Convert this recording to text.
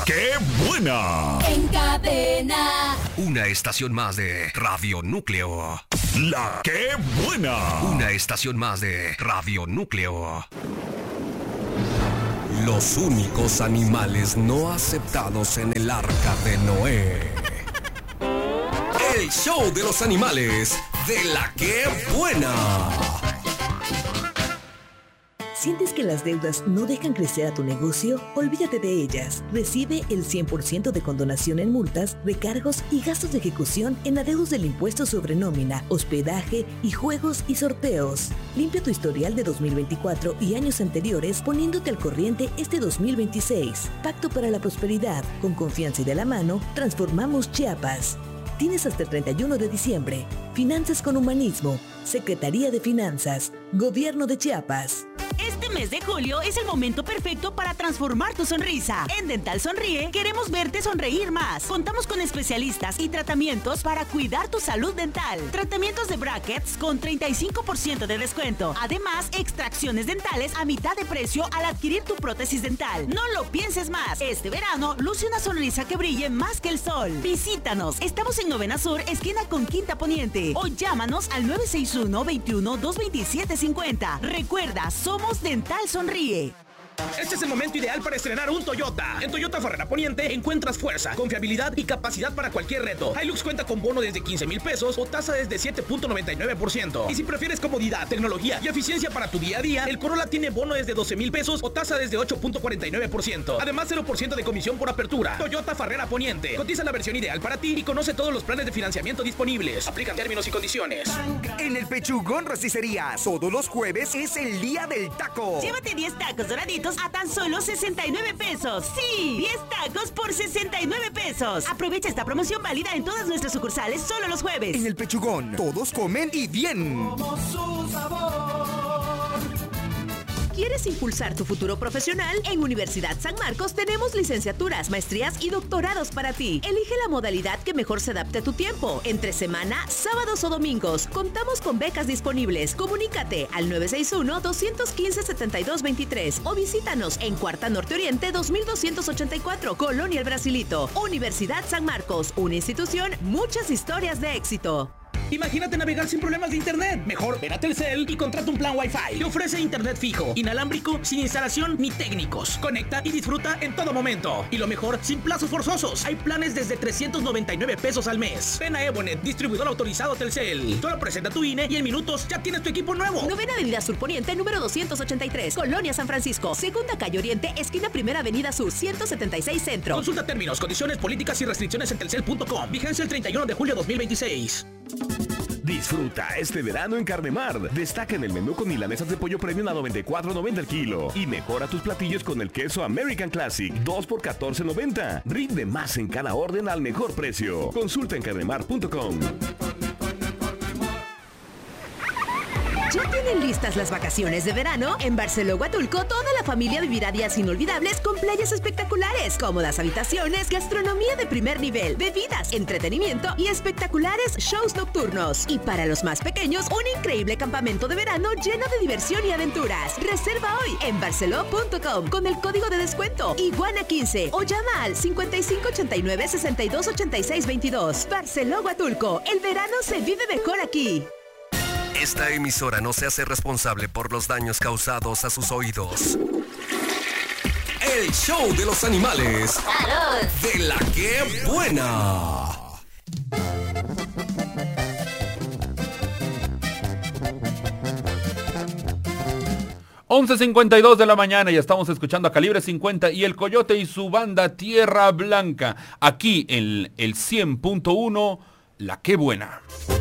¡Qué buena! En cadena. Una estación más de Radio Núcleo. La ¡Qué buena! Una estación más de Radio Núcleo. Los únicos animales no aceptados en el arca de Noé. El show de los animales de La ¡Qué buena! ¿Sientes que las deudas no dejan crecer a tu negocio? Olvídate de ellas. Recibe el 100% de condonación en multas, recargos y gastos de ejecución en adeudos del impuesto sobre nómina, hospedaje y juegos y sorteos. Limpia tu historial de 2024 y años anteriores poniéndote al corriente este 2026. Pacto para la prosperidad. Con confianza y de la mano, transformamos Chiapas. Tienes hasta el 31 de diciembre. Finanzas con humanismo. Secretaría de Finanzas. Gobierno de Chiapas. Este mes de julio es el momento perfecto para transformar tu sonrisa. En Dental Sonríe queremos verte sonreír más. Contamos con especialistas y tratamientos para cuidar tu salud dental. Tratamientos de brackets con 35% de descuento. Además, extracciones dentales a mitad de precio al adquirir tu prótesis dental. No lo pienses más. Este verano, luce una sonrisa que brille más que el sol. Visítanos. Estamos en Novena Sur, esquina con Quinta Poniente. O llámanos al 961-21-227-50. Recuerda, somos Dental Sonríe. Este es el momento ideal para estrenar un Toyota. En Toyota Farrera Poniente encuentras fuerza, confiabilidad y capacidad para cualquier reto. Hilux cuenta con bono desde 15,000 pesos o tasa desde 7.99%. Y si prefieres comodidad, tecnología y eficiencia para tu día a día, el Corolla tiene bono desde 12,000 pesos o tasa desde 8.49%. Además, 0% de comisión por apertura. Toyota Farrera Poniente. Cotiza la versión ideal para ti y conoce todos los planes de financiamiento disponibles. Aplican términos y condiciones. En el Pechugón Rosticería, todos los jueves es el día del taco. Llévate 10 tacos doraditos a tan solo 69 pesos. ¡Sí! 10 tacos por 69 pesos. Aprovecha esta promoción válida en todas nuestras sucursales solo los jueves. En el Pechugón, todos comen y bien. Como su sabor. ¿Quieres impulsar tu futuro profesional? En Universidad San Marcos tenemos licenciaturas, maestrías y doctorados para ti. Elige la modalidad que mejor se adapte a tu tiempo. Entre semana, sábados o domingos. Contamos con becas disponibles. Comunícate al 961-215-7223 o visítanos en Cuarta Norte Oriente 2284, Colonia El Brasilito. Universidad San Marcos, una institución, muchas historias de éxito. Imagínate navegar sin problemas de internet. Mejor ven a Telcel y contrata un plan Wi-Fi. Te ofrece internet fijo, inalámbrico, sin instalación ni técnicos. Conecta y disfruta en todo momento. Y lo mejor, sin plazos forzosos. Hay planes desde 399 pesos al mes. Ven a Ebonet, distribuidor autorizado Telcel. Solo presenta tu INE y en minutos ya tienes tu equipo nuevo. Novena Avenida Sur Poniente, número 283, Colonia San Francisco. Segunda Calle Oriente, esquina Primera Avenida Sur, 176 Centro. Consulta términos, condiciones, políticas y restricciones en telcel.com. Vigencia el 31 de julio 2026. Disfruta este verano en Carnemar. Destaca en el menú con milanesas de pollo premium a $94.90 el kilo. Y mejora tus platillos con el queso American Classic, 2 por $14.90. Rinde más en cada orden al mejor precio. Consulta en carnemar.com. ¿Ya tienen listas las vacaciones de verano? En Barceló Huatulco, toda la familia vivirá días inolvidables con playas espectaculares, cómodas habitaciones, gastronomía de primer nivel, bebidas, entretenimiento y espectaculares shows nocturnos. Y para los más pequeños, un increíble campamento de verano lleno de diversión y aventuras. Reserva hoy en barceló.com con el código de descuento Iguana15 o llama al 5589-628622. Barceló Huatulco, el verano se vive mejor aquí. Esta emisora no se hace responsable por los daños causados a sus oídos. El show de los animales. ¡Salud! De La ¡Qué buena! (11:52 de la mañana) y estamos escuchando a Calibre 50 y El Coyote y su banda Tierra Blanca. Aquí en el 100.1, La ¡Qué buena!